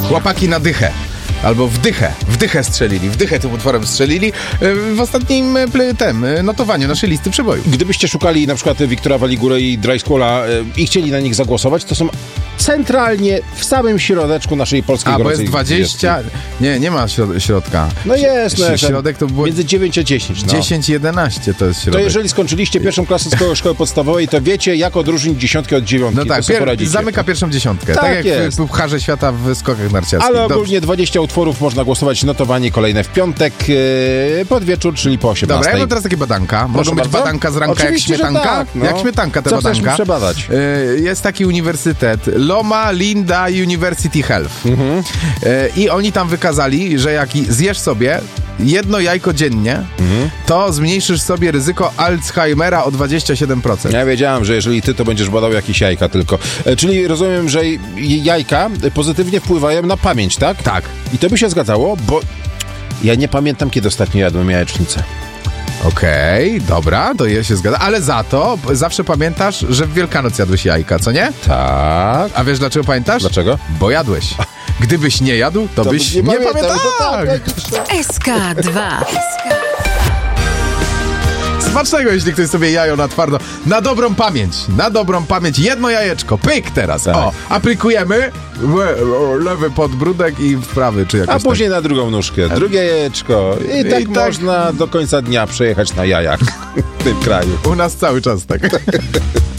Chłopaki na dychę. Albo w dychę strzelili, w dychę tym utworem strzelili w ostatnim notowaniu naszej listy przebojów. Gdybyście szukali na przykład Wiktora Waligura i Dry Squalla i chcieli na nich zagłosować, to są centralnie w samym środeczku naszej polskiej bo gorącej jest 20... Nie ma środka. No jest, Środek to było... Między 9 a 10. 10 i 11 to jest środek. To jeżeli skończyliście pierwszą klasę szkoły podstawowej, to wiecie, jak odróżnić dziesiątki od dziewiątki. No tak, zamyka pierwszą dziesiątkę. Tak jak jest. w Pucharze Świata w skokach narciarskich. Ale ogólnie 20 utworów można głosować, notowanie kolejne w piątek pod wieczór, czyli po 18. Dobra, ja mam teraz takie badanka. Mogą być badanka z ranka oczywiście, jak śmietanka. Tak, no. Jak śmietanka te co badanka. chcesz przebadać? Jest taki uniwersytet Loma Linda University Health. I oni tam wykazali, że jak zjesz sobie jedno jajko dziennie, to zmniejszysz sobie ryzyko Alzheimera o 27%. Ja wiedziałem, że jeżeli ty, to będziesz badał jakieś jajka tylko. Czyli rozumiem, że jajka pozytywnie wpływają na pamięć, tak? Tak. I to by się zgadzało, bo ja nie pamiętam, kiedy ostatnio jadłem jajecznicę. Okej, dobra, to ja się zgadza. Ale za to zawsze pamiętasz, że w Wielkanoc jadłeś jajka, co nie? Tak. A wiesz dlaczego pamiętasz? Dlaczego? Bo jadłeś. Gdybyś nie jadł, to byś nie pamiętał. Tak. SK2. Smacznego, jeśli ktoś sobie jajo na twardo. Na dobrą pamięć. Jedno jajeczko. Pyk teraz. Tak. O, aplikujemy. Lewy podbródek i w prawy, czy jakoś A później na drugą nóżkę, drugie jajeczko. I tak można do końca dnia przejechać na jajach w tym kraju. U nas cały czas tak.